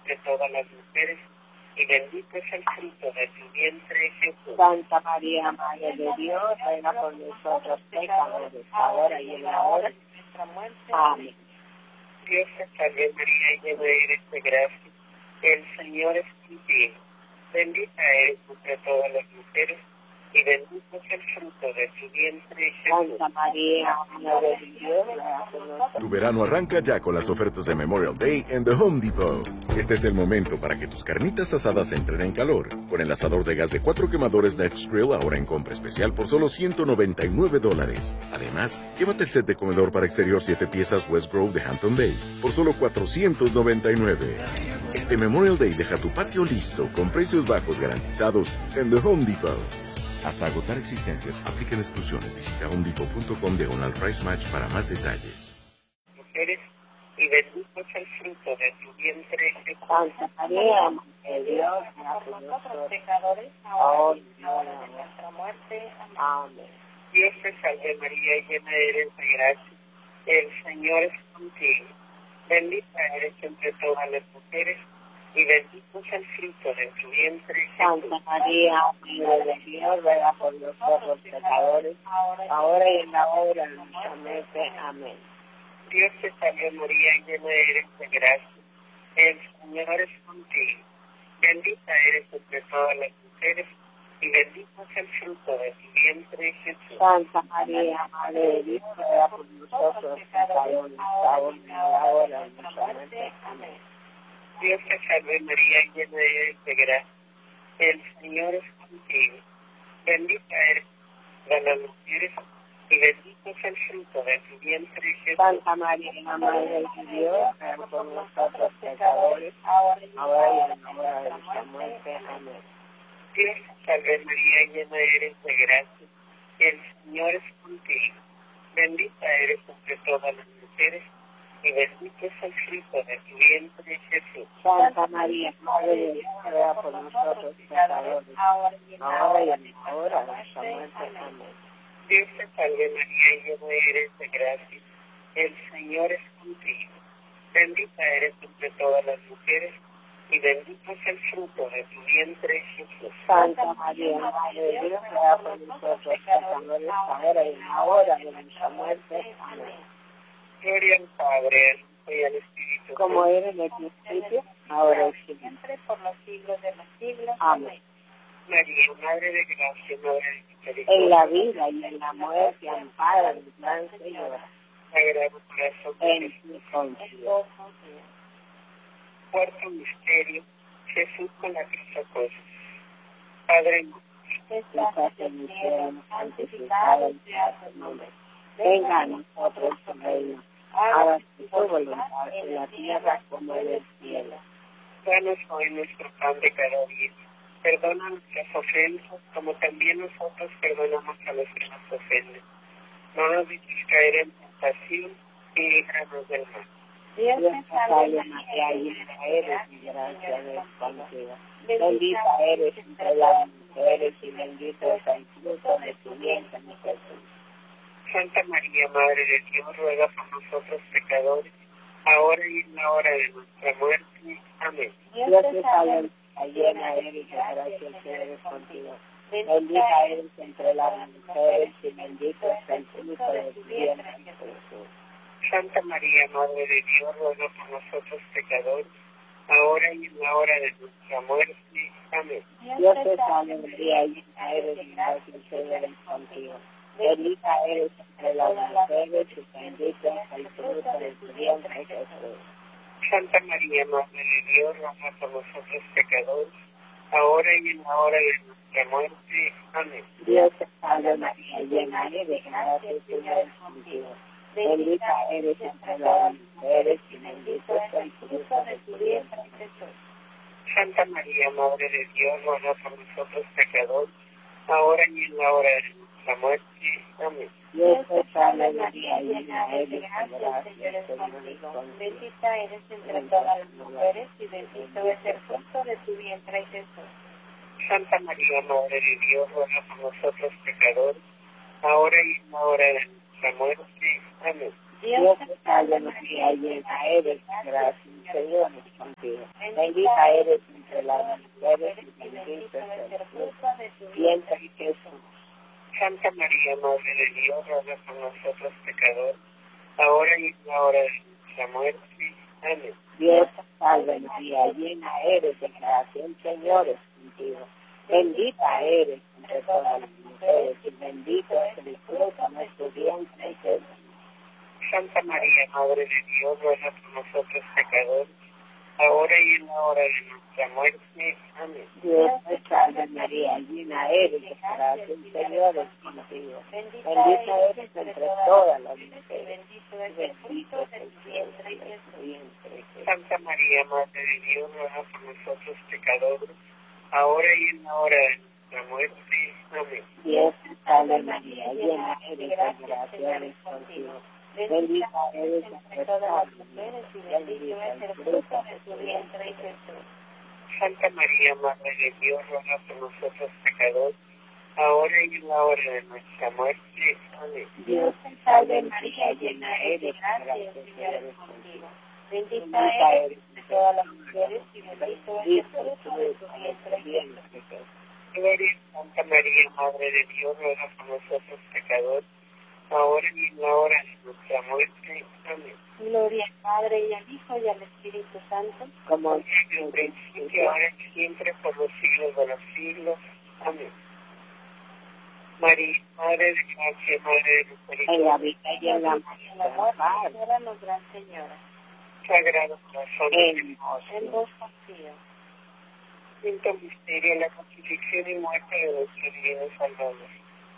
entre todas las mujeres, y bendito es el fruto de tu vientre, Jesús. Santa María, Madre de Dios, ruega por nosotros pecadores, ahora y en la hora de nuestra muerte. Amén. Dios te salve María, llena eres de gracia, el Señor es contigo. Bendita eres entre todas las mujeres, y bendito es el fruto de tu vientre, Jesús. Santa María, Madre de Dios, ruega por nosotros. Tu verano arranca ya con las ofertas de Memorial Day en The Home Depot. Este es el momento para que tus carnitas asadas entren en calor. Con el asador de gas de 4 quemadores Next Grill ahora en compra especial por solo $199. Además, llévate el set de comedor para exterior 7 piezas West Grove de Hampton Bay por solo $499. Este Memorial Day deja tu patio listo con precios bajos garantizados en The Home Depot. Hasta agotar existencias, aplican exclusiones. Visita homedepot.com/price match para más detalles. Mujeres, y bendito es el fruto de tu vientre, Jesús. Santa María, Madre de Dios, ruega por nosotros pecadores, ahora y en la hora de nuestra muerte. Amén. Dios te salve María, llena eres de gracia, el Señor es contigo. Bendita eres entre todas las mujeres, y bendito es el fruto de tu vientre, Jesús. Santa María, Madre de Dios, ruega por nosotros pecadores, ahora y en la hora de nuestra muerte. Amén. Dios te salve María, llena eres de gracia, el Señor es contigo. Bendita eres entre todas las mujeres, y bendito es el fruto de tu vientre, Jesús. Santa María, Madre de Dios, ruega por nosotros pecadores, ahora y en la hora de nuestra muerte. Amén. Dios te salve María, llena eres de gracia, el Señor es contigo. Bendita eres entre las mujeres, y bendito es el fruto de tu vientre, Jesús. Santa María, Madre de Dios, ruega por nosotros pecadores, ahora y en la hora de nuestra muerte. Amén. Dios te salve María, llena eres de gracia, el Señor es contigo. Bendita eres entre todas las mujeres, y bendito es el fruto de tu vientre, Jesús. Santa María, Madre de Dios, ruega por nosotros pecadores, ahora y en la hora de nuestra muerte. Amén. Dios te salve María, llena eres de gracia, el Señor es contigo. Bendita eres entre todas las mujeres, y bendito es el fruto de tu vientre, Jesús. Santa María, Madre de Dios, ruega por nosotros pecadores, ahora y en la hora de nuestra muerte. Amén. Gloria al Padre, al Hijo y al Espíritu. Como era en el principio, ahora y siempre, por los siglos de los siglos. Amén. María, Madre de gracia, Madre de En misericordia, la vida y en la muerte, ampara mi gran Señora. Sagrado Corazón de En Jesús. mi confío. Cuarto misterio, Jesús con la cruz. Padre nuestro, Que estás en el cielo, santificado sea tu nombre. Venga a nosotros tu reino. Hágase tu voluntad en la tierra como en el cielo. danos hoy nuestro pan de cada día. Perdona nuestras ofensas, como también nosotros perdonamos a los que nos ofenden. No nos dejes caer en tentación, y líbranos del mal. Dios te salve María, llena eres de gracia, Dios es contigo. Bendita eres entre las mujeres y bendito es el fruto de tu vientre, Jesús. Santa María, Madre de Dios, ruega por nosotros pecadores, ahora y en la hora de nuestra muerte. Amén. Dios te salve María, llena eres de gracia, el Señor es contigo. Bendita eres entre las mujeres y bendito es el fruto de tu vientre, Jesús. Santa María, Madre de Dios, ruega por nosotros pecadores, ahora y en la hora de nuestra muerte. Amén. Dios te salve María, llena eres de gracia, el Señor es contigo. Bendita eres entre las mujeres y bendito es el fruto de tu vientre, Jesús. Santa María, Madre de Dios, ruega por nosotros pecadores, ahora y en la hora de nuestra muerte. Amén. Dios te salve María, llena eres de gracia, el Señor es contigo. Bendita eres entre las mujeres y bendito es el fruto de tu vientre, Jesús. Santa María, Madre de Dios, ruega por nosotros pecadores, ahora y en la hora de nuestra muerte. Amén. Dios te salve María, llena eres de gracia, el Señor es contigo. Bendita eres entre todas las mujeres y bendito es el fruto de tu vientre, Jesús. Santa María, Madre de Dios, ruega por nosotros pecadores, ahora y en la hora de nuestra muerte. Amén. Dios te salve María, llena eres de gracia, el Señor es contigo. Bendita eres entre las mujeres y bendito es el fruto de tu vientre Jesús. Santa María, Madre de Dios, ruega por nosotros pecadores, ahora y en la hora de nuestra muerte. Amén. Dios te salve María, llena eres de gracia, el Señor es contigo. Bendita eres entre todas las mujeres y bendito es el fruto de tu vientre Jesús. Santa María, Madre de Dios, ruega por nosotros pecadores, ahora y en la hora de nuestra muerte. Amén. Dios te salve María, llena eres de gracia, el Señor es contigo. Bendita eres entre todas las mujeres, bendito es el fruto de tu vientre Jesús. Santa María, Madre de Dios, ruega por nosotros pecadores, ahora y en la hora de nuestra muerte. Amén. Dios te salve María, llena eres de gracia, el Señor es contigo. Bendita eres entre todas las mujeres y bendito es el fruto de tu vientre Jesús. Santa María, Madre de Dios, ruega por nosotros pecadores, ahora y en la hora de nuestra muerte. Amén. Dios te salve María, llena eres de gracia, el Señor es contigo. Bendita eres entre todas las mujeres y bendito es el fruto de tu vientre Jesús. Gloria a Santa María, Madre de Dios, ruega por nosotros pecadores, ahora y en la hora de nuestra muerte. Amén. Gloria al Padre y al Hijo y al Espíritu Santo, como En el principio, ahora y siempre, por los siglos de los siglos. Amén. María, Madre de gracia, Madre de en misericordia, la vida y en la muerte, Ayúdanos, Gran Señora. Sagrado Corazón de Jesús. En vos confío. Quinto misterio, la crucifixión y muerte de nuestro divino Salvador.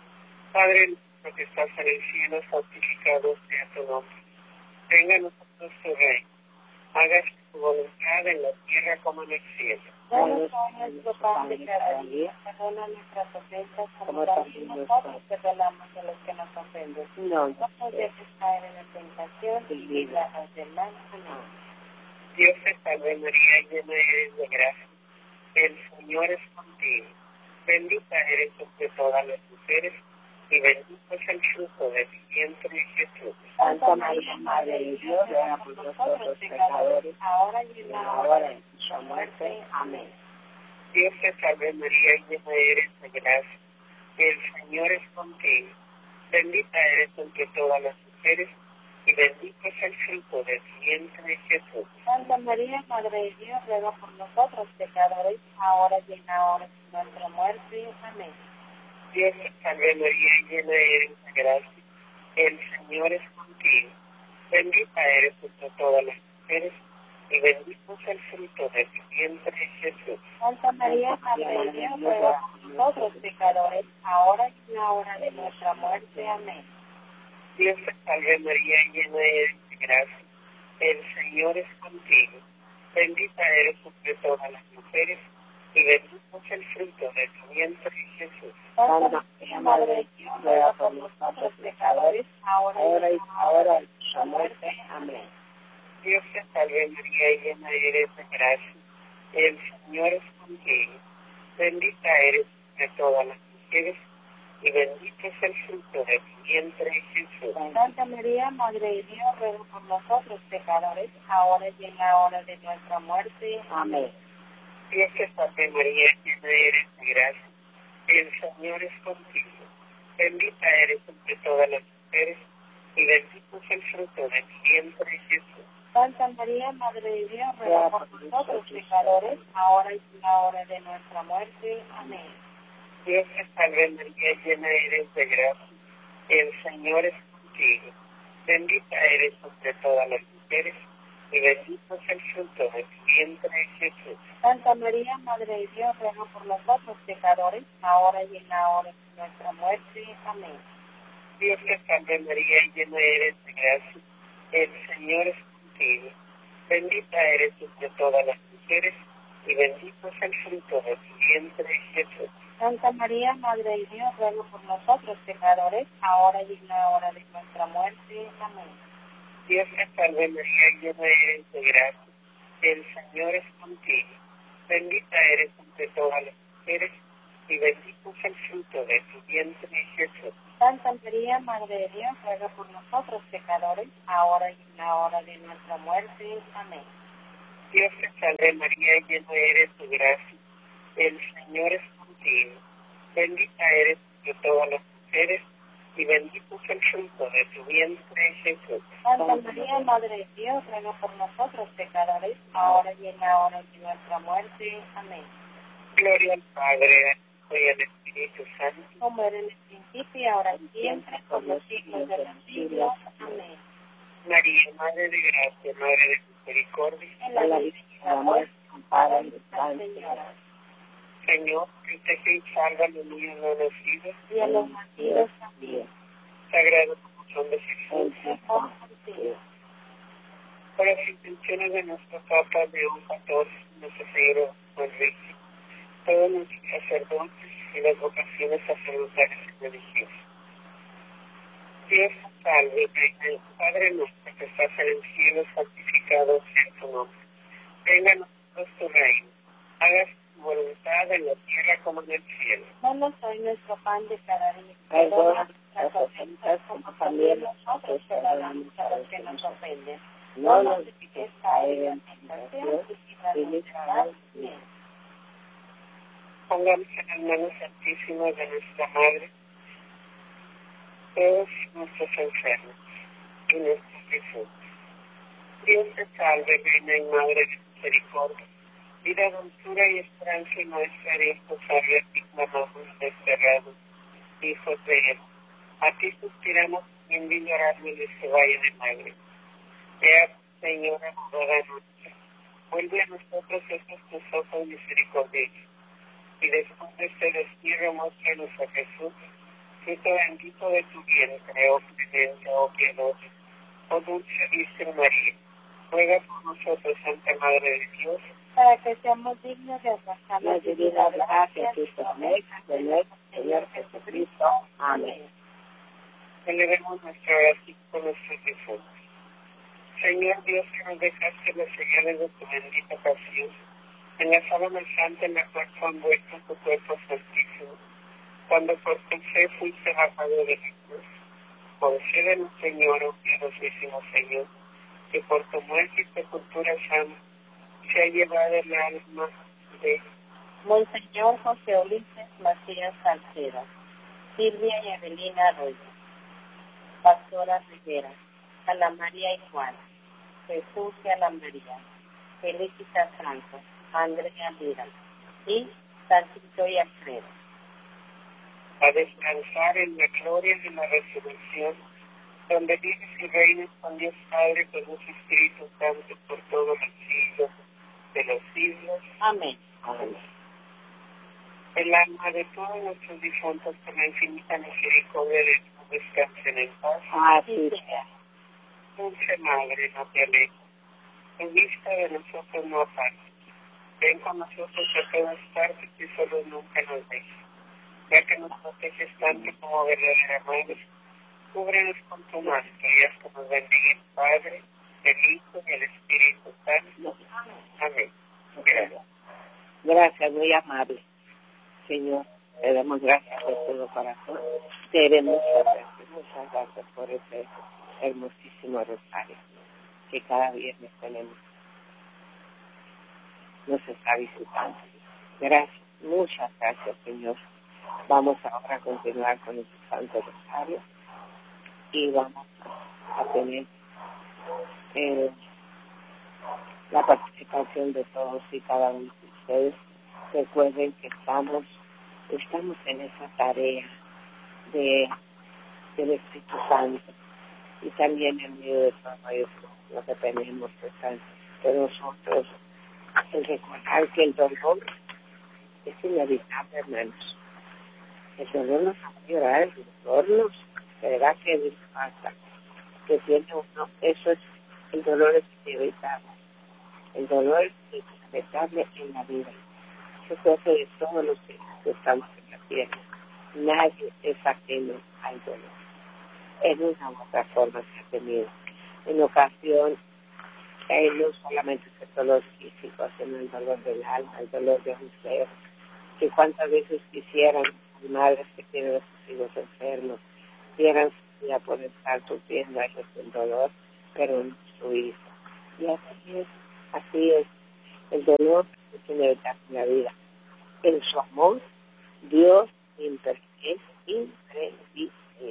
Padre nuestro que estás en el cielo, santificado sea tu nombre. Venga a nosotros tu reino. Hágase tu voluntad en la tierra como en el cielo. Danos hoy nuestro pan de cada día. Perdona nuestras ofensas como también nosotros perdonamos a los que nos ofenden. no No nos dejes caer en la tentación y líbranos del mal. Amén. Dios te salve María, llena eres de gracia. El Señor es contigo. Bendita eres entre todas las mujeres y bendito es el fruto de tu vientre Jesús. Santa María, Madre de Dios, ruega por nosotros pecadores, ahora y en la ahora hora y en nuestra muerte. Amén. Dios te salve María, llena eres de gracia. El Señor es contigo. Bendita eres entre todas las mujeres y bendito es el fruto de tu vientre Jesús. Santa María, Madre de Dios, ruega por nosotros pecadores, ahora y en la hora de nuestra muerte. Amén. Dios te salve María, llena eres de gracia. El Señor es contigo. Bendita eres entre todas las mujeres y bendito es el fruto de tu vientre Jesús. Santa María, Madre de Dios, ruega por nosotros pecadores, ahora y en la hora de nuestra muerte. Amén. Dios te salve María, llena eres de gracia. El Señor es contigo. Bendita eres entre todas las mujeres y bendito es el fruto de tu vientre Jesús. Santa María, Madre de Dios, ruega por nosotros pecadores, ahora y en la hora de nuestra muerte. Amén. Dios te salve María, llena eres de gracia. El Señor es contigo. Bendita eres entre todas las mujeres y bendito es el fruto de tu vientre Jesús. Santa María, Madre de Dios, ruega por nosotros pecadores, ahora y en la hora de nuestra muerte. Amén. Dios te salve María, llena eres de gracia. El Señor es contigo. Bendita eres entre todas las mujeres y bendito es el fruto de tu vientre Jesús. Santa María, Madre de Dios, ruega por nosotros pecadores, ahora y en la hora de nuestra muerte. Amén. Dios te salve María, llena eres de gracia. El Señor es contigo. Bendita eres entre todas las mujeres y bendito es el fruto de tu vientre Jesús. Santa María, Madre de Dios, ruega por nosotros pecadores, ahora y en la hora de nuestra muerte. Amén. Dios te salve María, llena eres de gracia. El Señor es contigo. Bendita eres entre todas las mujeres y bendito es el fruto de tu vientre Jesús. Santa María, Madre de Dios, ruega por nosotros pecadores, ahora y en la hora de nuestra muerte. Amén. Dios te salve María, llena eres de gracia. El Señor es contigo. Bendita eres entre todas las mujeres y bendito es el fruto de tu vientre, Jesús. Santa María, Madre de Dios, ruega por nosotros pecadores, ahora y en la hora de nuestra muerte. Amén. Dios te salve María, llena eres de gracia, el Señor es contigo. Bendita eres de todas las mujeres, y bendito es el fruto de tu vientre, Jesús. Santa María, Madre de Dios, ruega por nosotros pecadores, ahora y en la hora de nuestra muerte. Amén. Gloria al Padre, al Hijo y al Espíritu Santo. Como era en el principio, y ahora y siempre, por los siglos de los siglos. Amén. María, Madre de Gracia, Madre de Misericordia, En la vida y la muerte, ampara y Señora. Señor, protege y salva a los niños no nacidos, Y a los nacidos también. Sagrado Corazón de Jesús. Dulce contigo. Por las intenciones de nuestro Papa León XIV, nuestro Señor Enrique, todos nuestros sacerdotes y las vocaciones sacerdotales y religiosas. Dios te salve, Reina, Padre nuestro que estás en el cielo, santificado sea tu nombre. Venga a nosotros tu reino. Hagas tu voluntad en la tierra como en el cielo. Danos hoy nuestro pan de cada día. Perdona nuestras ofensas como también nosotros perdonamos a los que nos ofenden. No nos dejes caer en tentación y líbranos del mal. Amén. Pongamos en las manos santísimas de nuestra Madre todos nuestros enfermos y nuestros difuntos. Dios te salve, Reina y Madre de Misericordia, vida, dulzura y esperanza nuestra, Dios te salve, a ti clamamos desterrados, hijos de Él. A ti suspiramos en ignorarme de este valle de lágrimas. Sea, Señora, toda nuestra, vuelve a nosotros estos tus ojos misericordiosos, y después de este destierro muéstranos a Jesús, fruto bendito de tu vientre, oh clemente, oh piadosa, oh dulce Virgen María. Ruega por nosotros, Santa Madre de Dios, para que seamos dignos de alcanzar la divina gracia que promesa de nuestro Señor Jesucristo. Amén. elevemos nuestra oración con nuestros difuntos. Señor Dios, que nos dejaste las señales de tu bendita pasión, en la sábana santa en la cual fue envuelto tu cuerpo santísimo, cuando por tu fe fuiste bajado de la cruz. Concédenos, Señor, oh piadosísimo Señor, que por tu muerte y sepultura santa se ha llevado el alma de Monseñor José Ulises Macías Salceda, Silvia y Evelina Arroyo, Pastora Rivera, Ana María y Juan, Jesús y Ana María, Felicita Franco, Andrea Lira y Santito y Alfredo. a descansar en la gloria de la resurrección, donde vives y reinas con Dios Padre, con los Espíritu Santo, por todos los siglos de los siglos. Amén. Amén. El alma de todos nuestros difuntos, por la infinita misericordia de Dios, descansen en paz. Así sea. Dulce Madre, no te alejes, tu vista de nosotros no apartes. Ven con nosotros a todas partes y solo nunca nos dejes. Ya que nos proteges tanto como verdadera Madre, cúbrenos con tu manto y haz que nos bendiga el Padre, el Hijo y el Espíritu Santo. Amén. Gracias. Gracias, muy amable. Señor, te damos gracias de todo corazón. Te daré muchas gracias por ese hermosísimo rosario que cada viernes tenemos. Nos está visitando. Gracias, muchas gracias, Señor. Vamos ahora a continuar con el Santo Rosario y vamos a tener la participación de todos y cada uno de ustedes. Recuerden que estamos en esa tarea del Espíritu Santo y también en medio de todo eso, lo que tenemos que estar de nosotros, el recordar que el dolor es inevitable, hermanos. El dolor nos va a llorar, el dolor nos será que disfruta, que tiene uno, eso es, el dolor es inevitable. El dolor es inevitable en la vida. Eso se hace de todos los que estamos en la tierra. Nadie es ajeno al dolor. En una u otra forma se ha tenido. En ocasión, no solamente es el dolor físico, sino el dolor del alma, el dolor de un ser, que cuántas veces quisieran las madres que tienen a sus hijos enfermos, quisieran ya poder estar sufriendo a ellos el dolor, pero no su hijo. Y así es. El dolor es inevitable en la vida. En su amor, Dios es imprevisible.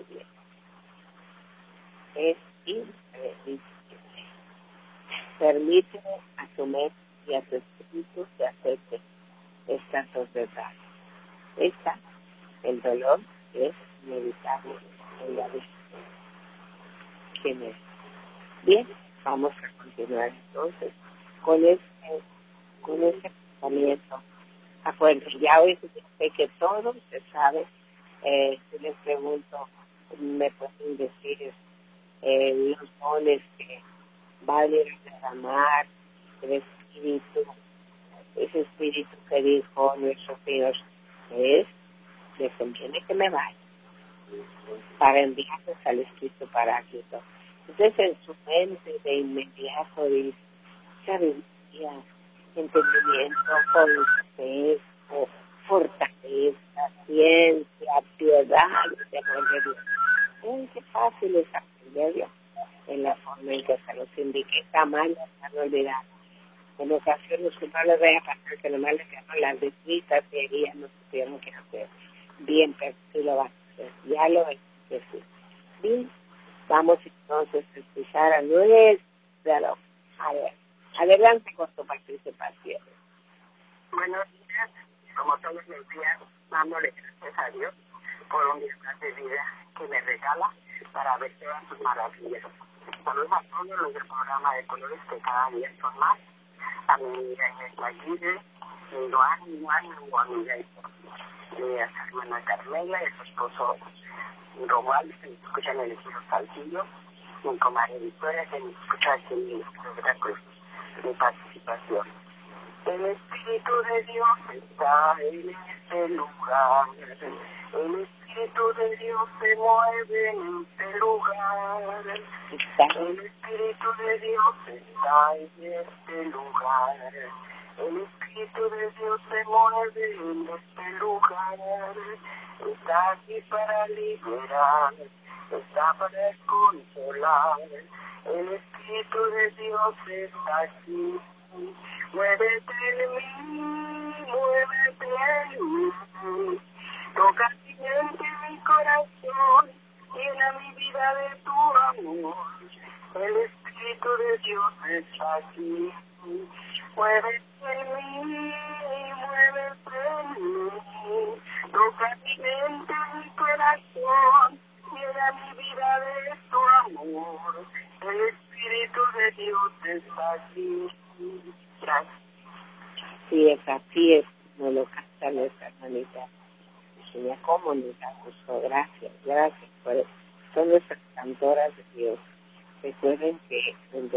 Es imprevisible. Permíteme a tu mente y a tu espíritu que acepte estas dos verdades. El dolor es inevitable en la vida. ¿Quién es? Bien, vamos a continuar entonces con ese pensamiento. Acuérdense, ya hoy sé que todo se sabe. Si les pregunto, me pueden decir los dones que va a derramar el Espíritu, ese Espíritu que dijo nuestro Señor, es, les conviene que me vaya para enviarles al Espíritu Paráclito. Entonces en su mente de inmediato dice, sabiduría, entendimiento, consejo, fortaleza, ciencia, piedad, temor de Dios. Qué fácil es aprenderlo en la forma en que se los indique. Jamás les van a olvidar. En ocasiones que no les vaya a pasar que nomás les quedaron las letritas y ellas no supieron qué hacer. Bien, pero sí lo van a hacer. Ya lo ven que sí. Bien, vamos entonces a escuchar a nuestro. A ver, adelante con tu participación. Buenos días, como todos los días, dándole gracias a Dios por un día más de vida que me regala para ver todas sus maravillas. Saludos a todos los del programa de colores que cada día son más. A mi amiga Inés Maguire, mi amiga a su hermana Carmela y a su esposo Romualdo, que me escuchan en el Giro Saltillo, mi comadre Victoria, que me escucha aquí en mi participación. El Espíritu de Dios está en este lugar. El Espíritu de Dios se mueve en este lugar. El Espíritu de Dios está en este lugar. El Espíritu de Dios se mueve en este lugar. Está aquí para liberar. Está para consolar. El Espíritu de Dios está aquí. Muévete en mí, muévete en mí. Toca mi mente y mi corazón, llena mi vida de tu amor. El Espíritu de Dios está aquí. Muévete en mí, muévete en mí. Toca mi mente y mi corazón, llena mi vida de tu amor. El Espíritu de Dios está aquí. Gracias. Así es, nos lo canta nuestra hermanita. Señor, cómo nos da gusto. Gracias por eso. Son nuestras cantoras de Dios. Recuerden que el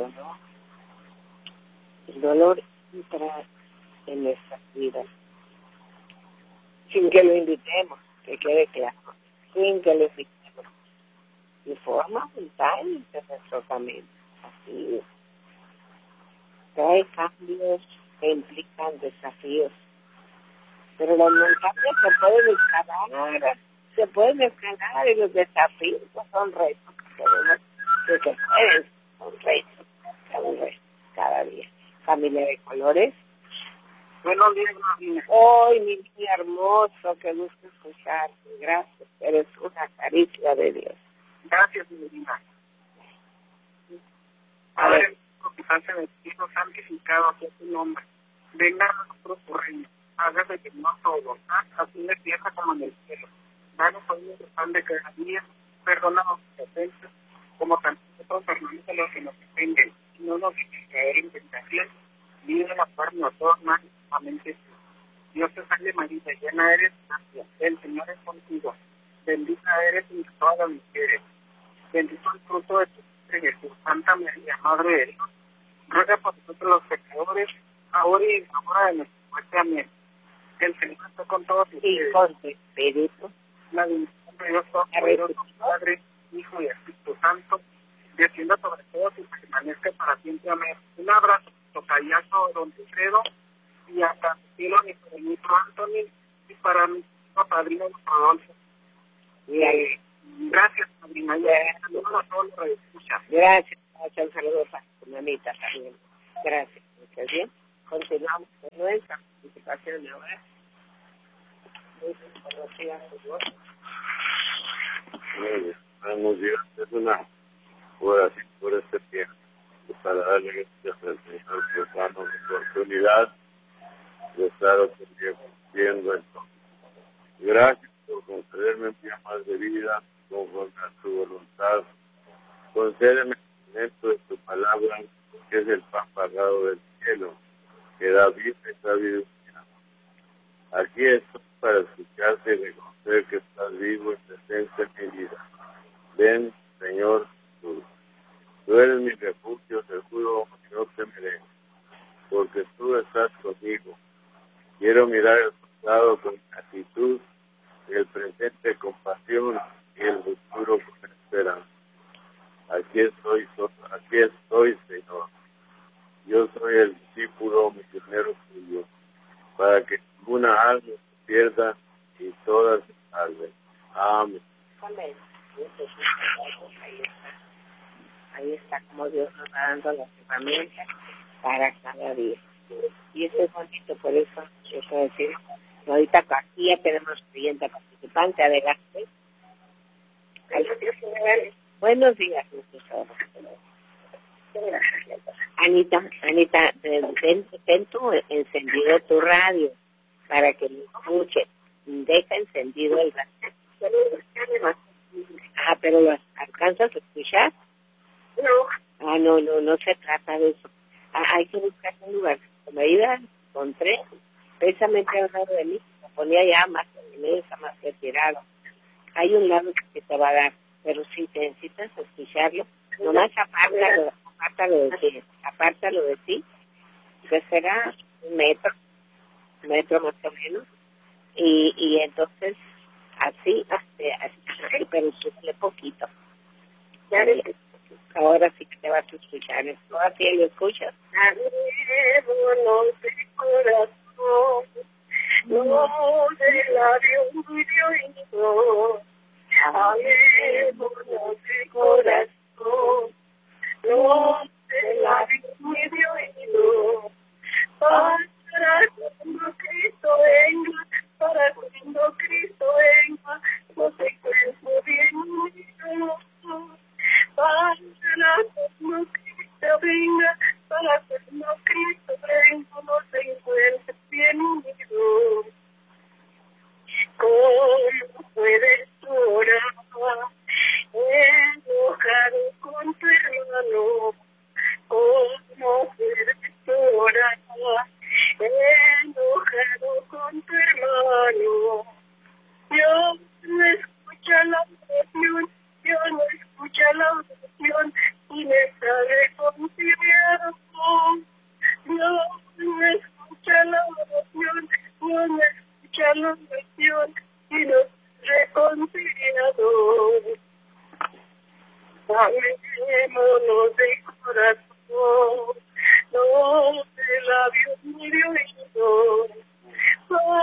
dolor entra en nuestras vidas sin que lo invitemos, que quede claro, sin que lo invitemos, y forma montañas de nuestro camino. Así es. Trae cambios que implican desafíos, pero las montañas se pueden escalar y los desafíos son retos son retos cada día. Familia de colores. Buenos días, Marina. Hoy, mi niña hermoso, que gusto escucharte. Gracias, eres una caricia de Dios. Gracias, Marina. Padre, que estás en el cielo, santificado sea tu nombre. Venga a nosotros tu reino. Hágase que no todo, así en la tierra como en el cielo. Danos hoy nuestro pan de cada día. Perdona nuestras ofensas, como también nosotros perdonamos a los que nos ofenden. No nos dejes caer en tentación, ni en la parte de todos más, solamente tú. Dios te salve María, llena eres de gracia. El Señor es contigo. Bendita eres entre todas las mujeres. Bendito el fruto de tu vientre Jesús. Santa María, Madre de Dios, ruega por nosotros los pecadores, ahora y en la hora de nuestra muerte. Amén. El Señor está con todos ustedes. Y con tu espíritu. La bendición de Dios Todopoderoso, Padre, Hijo y Espíritu Santo, descienda sobre todos y permanezca para siempre. Amén. Un abrazo, tocayazo, don Alfredo, y hasta el cielo, mi pequeñito Anthony, y para mi padrino Alonso. Gracias, padrina. Saludos a todos los que escuchan. Gracias, un saludo para tu mamita también. Gracias, ¿estás bien? Continuamos con nuestra participación ahora. Muy conocida su voz. Muy bien, buenos días. Es una oración por este tiempo, para darle gracias al Señor por darnos la oportunidad de estar otro tiempo viendo esto. Gracias por concederme un día más de vida conforme a tu voluntad. Concédeme el alimento de tu palabra, que es el pan pagado del cielo, que da vida y sabiduría. Aquí estoy para escucharte y reconocer que estás vivo y presente en mi vida. Ven, Señor Jesús. Tú eres mi refugio seguro que no temeré, porque tú estás conmigo. Quiero mirar el pasado con gratitud, el presente con pasión y el futuro con esperanza. Aquí estoy, Señor. Yo soy el discípulo misionero tuyo, para que ninguna alma se pierda y todas se salven. Amén. Amén. Ahí está como Dios nos va dando las herramientas para cada día. Y eso es bonito, por eso yo puedo decir, ahorita aquí ya tenemos siguiente participante, adelante. Buenos días, Anita, ten tu encendido tu radio para que lo escuchen. Deja encendido el radio. Pero ¿lo alcanzas a escuchar? No se trata de eso. Hay que buscar un lugar. Como ahí encontré, precisamente al lado de mí, me ponía ya más en mesa, más retirado. Hay un lado que te va a dar, pero si te necesitas escucharlo, nomás apártalo de ti, que será un metro más o menos, y entonces así, pero súbele poquito. Ahora sí que te vas a escuchar esto, así lo escuchas. Abrémonos de corazón, no de labios muy oídos. Abrémonos de corazón, no de labios muy oídos. Para cuando Cristo venga, no te encuentro bien unido. Para cuando Cristo venga, no te encuentres bien unido. ¿Cómo puedes orar enojado con tu hermano? ¿Cómo puedes orar enojado con tu hermano? Dios no escucha la oración, y me está reconciliado. Dios no escucha la oración, y nos reconciliado. Amémonos de corazón, no de labios muy oídos.